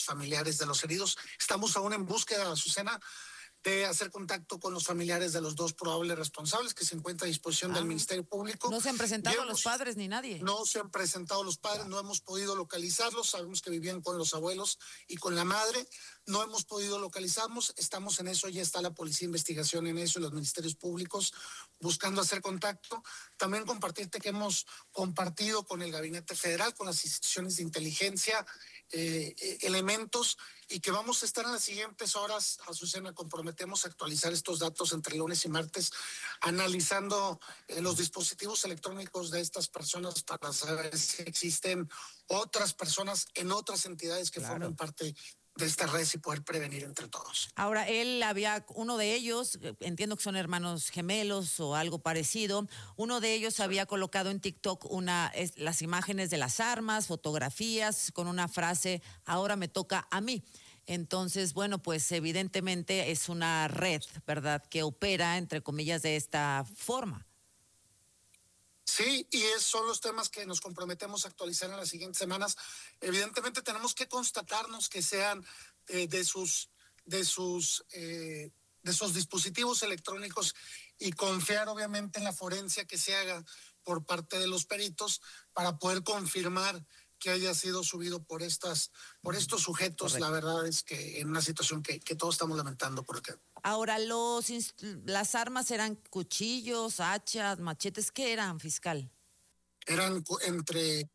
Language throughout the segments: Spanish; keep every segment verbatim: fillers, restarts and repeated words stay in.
los familiares de los heridos. Estamos aún en búsqueda, Azucena, de hacer contacto con los familiares de los dos probables responsables que se encuentra a disposición ah, del Ministerio Público. ¿No se han presentado hemos, los padres ni nadie? No se han presentado los padres, no hemos podido localizarlos, sabemos que vivían con los abuelos y con la madre, no hemos podido localizarlos, estamos en eso, ya está la Policía de Investigación en eso y los Ministerios Públicos buscando hacer contacto. También compartirte que hemos compartido con el Gabinete Federal, con las instituciones de inteligencia, eh, elementos, y que vamos a estar en las siguientes horas, Azucena, comprometemos a actualizar estos datos entre lunes y martes, analizando eh, los dispositivos electrónicos de estas personas para saber si existen otras personas en otras entidades que claro. forman parte de esta red y poder prevenir entre todos. Ahora, él había, uno de ellos, entiendo que son hermanos gemelos o algo parecido, uno de ellos sí. había colocado en TikTok una, es, las imágenes de las armas, fotografías, con una frase, ahora me toca a mí. Entonces, bueno, pues evidentemente es una red, ¿verdad?, que opera, entre comillas, de esta forma. Sí, y esos son los temas que nos comprometemos a actualizar en las siguientes semanas. Evidentemente tenemos que constatarnos que sean eh, de sus de sus eh, de sus dispositivos electrónicos y confiar obviamente en la forencia que se haga por parte de los peritos para poder confirmar que haya sido subido por estas por estos sujetos. Correcto. La verdad es que en una situación que, que todos estamos lamentando por acá. Ahora, los las armas eran cuchillos, hachas, machetes, ¿qué eran, fiscal? Eran entre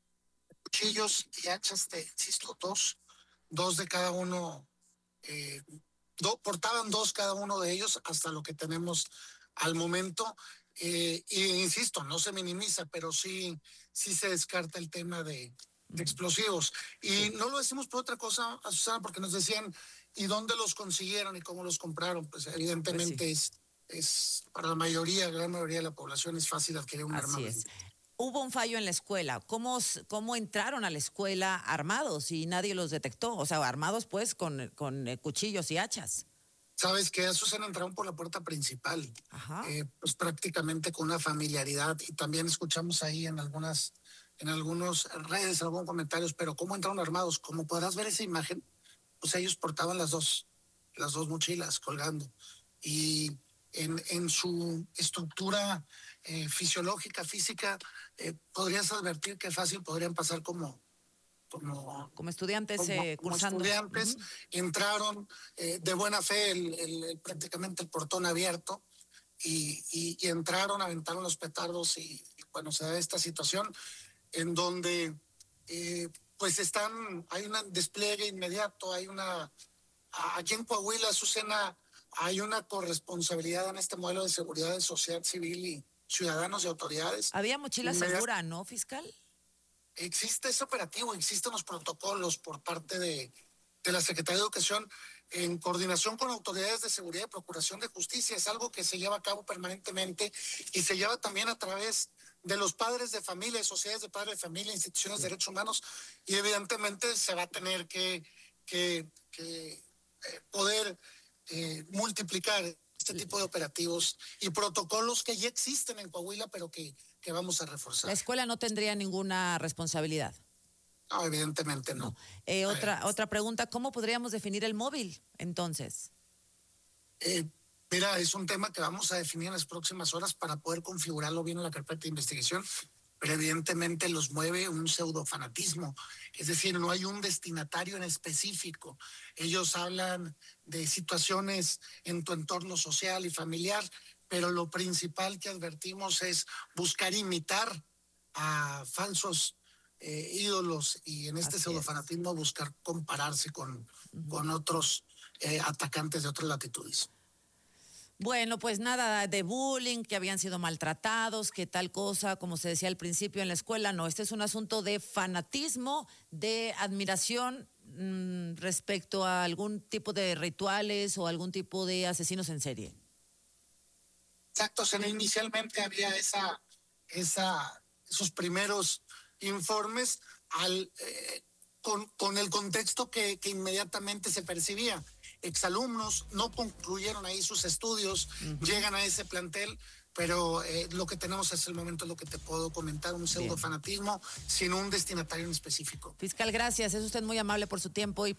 cuchillos y hachas, te insisto, dos, dos de cada uno, eh, do, portaban dos cada uno de ellos hasta lo que tenemos al momento. Eh, y insisto, no se minimiza, pero sí, sí se descarta el tema de, de explosivos. Y sí. no lo decimos por otra cosa, Susana, porque nos decían, ¿y dónde los consiguieron y cómo los compraron? Pues evidentemente pues sí. es, es, para la mayoría, gran mayoría de la población es fácil adquirir un Así arma. Es. Hubo un fallo en la escuela. ¿Cómo, ¿Cómo entraron a la escuela armados y nadie los detectó? O sea, armados pues con, con eh, cuchillos y hachas. Sabes que esos han entrado por la puerta principal, eh, pues prácticamente con una familiaridad, y también escuchamos ahí en algunas, en algunas redes, algunos comentarios, pero ¿cómo entraron armados? Como podrás ver esa imagen, pues ellos portaban las dos, las dos mochilas colgando, y en, en su estructura eh, fisiológica, física, eh, podrías advertir que fácil podrían pasar como Como, como estudiantes como, eh, como cursando. estudiantes, uh-huh. entraron eh, de buena fe, el, el, el, prácticamente el portón abierto, y, y, y entraron, aventaron los petardos, y, y bueno, se da esta situación en donde eh, pues están, hay un despliegue inmediato, hay una, aquí en Coahuila, Azucena, hay una corresponsabilidad en este modelo de seguridad de sociedad civil y ciudadanos y autoridades. Había mochila Inmediat- segura, ¿no, fiscal? Existe ese operativo, existen los protocolos por parte de, de la Secretaría de Educación en coordinación con autoridades de seguridad y procuración de justicia. Es algo que se lleva a cabo permanentemente y se lleva también a través de los padres de familia, sociedades de padres de familia, instituciones sí. de derechos humanos, y evidentemente se va a tener que, que, que eh, poder eh, multiplicar este tipo de operativos y protocolos que ya existen en Coahuila, pero que, que vamos a reforzar. ¿La escuela no tendría ninguna responsabilidad? No, evidentemente no. no. Eh, otra, otra pregunta, ¿cómo podríamos definir el móvil entonces? Eh, mira, es un tema que vamos a definir en las próximas horas para poder configurarlo bien en la carpeta de investigación, pero evidentemente los mueve un pseudofanatismo, es decir, no hay un destinatario en específico. Ellos hablan de situaciones en tu entorno social y familiar, pero lo principal que advertimos es buscar imitar a falsos eh, ídolos, y en este Así pseudofanatismo es. buscar compararse con, uh-huh. con otros eh, atacantes de otras latitudes. Bueno, pues nada de bullying, que habían sido maltratados, que tal cosa, como se decía al principio en la escuela, no, este es un asunto de fanatismo, de admiración mmm, respecto a algún tipo de rituales o algún tipo de asesinos en serie. Exacto, o sea, inicialmente había esa, esa, esos primeros informes al, eh, con, con el contexto que, que inmediatamente se percibía. Exalumnos no concluyeron ahí sus estudios, uh-huh. llegan a ese plantel, pero eh, lo que tenemos hasta el momento es lo que te puedo comentar, un pseudofanatismo sin un destinatario en específico. Fiscal, gracias, es usted muy amable por su tiempo y